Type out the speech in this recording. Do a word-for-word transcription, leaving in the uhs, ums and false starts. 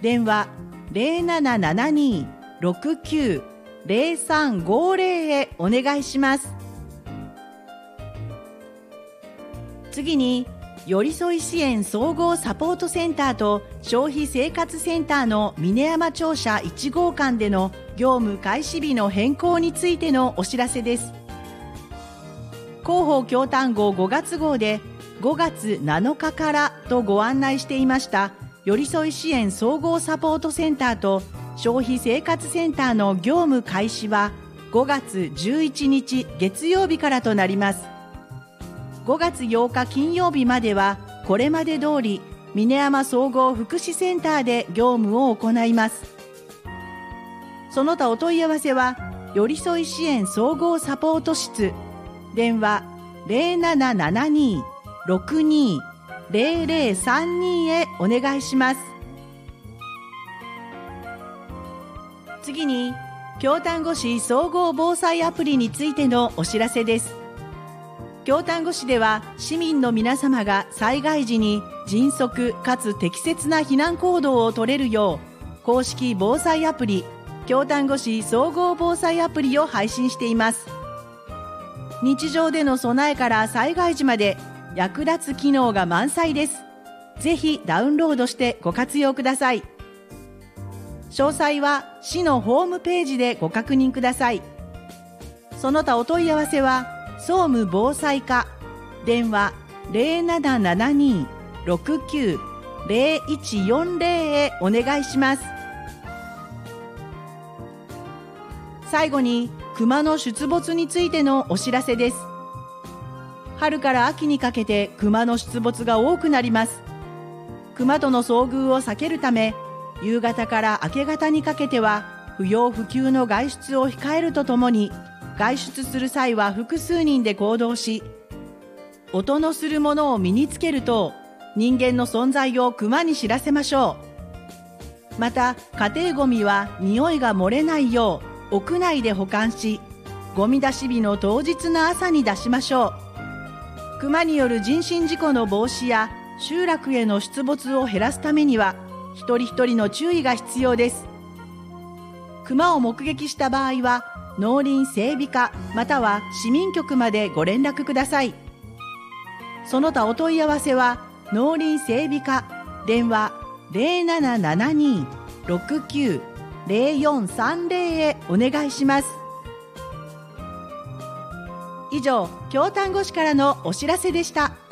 電話 ゼロななななにー ろくきゅう ゼロさんごゼロ へお願いします。次に、よりそい支援総合サポートセンターと消費生活センターの峰山庁舎いち号館での業務開始日の変更についてのお知らせです。広報京丹後ごがつ号でごがつなのかからとご案内していましたよりそい支援総合サポートセンターと消費生活センターの業務開始はごがつじゅういちにち月曜日からとなります。ごがつようか金曜日まではこれまで通り峰山総合福祉センターで業務を行います。その他お問い合わせはよりそい支援総合サポート室電話 ゼロななななにー ろくにー ゼロゼロさんにー へお願いします。次に京丹後市総合防災アプリについてのお知らせです。京丹後市では市民の皆様が災害時に迅速かつ適切な避難行動を取れるよう公式防災アプリ京丹後市総合防災アプリを配信しています。日常での備えから災害時まで役立つ機能が満載です。ぜひダウンロードしてご活用ください。詳細は市のホームページでご確認ください。その他お問い合わせは総務防災課電話 ゼロななななにー ろくきゅう ゼロいちよんゼロ へお願いします。最後に熊の出没についてのお知らせです。春から秋にかけて熊の出没が多くなります。熊との遭遇を避けるため夕方から明け方にかけては不要不急の外出を控えるとともに外出する際は複数人で行動し音のするものを身につけると人間の存在を熊に知らせましょう。また家庭ごみは匂いが漏れないよう屋内で保管しゴミ出し日の当日の朝に出しましょう。熊による人身事故の防止や集落への出没を減らすためには一人一人の注意が必要です。熊を目撃した場合は農林整備課または市民局までご連絡ください。その他お問い合わせは農林整備課電話 ゼロななななにー ろくきゅう ゼロよんさんゼロ へお願いします。以上、京丹後市からのお知らせでした。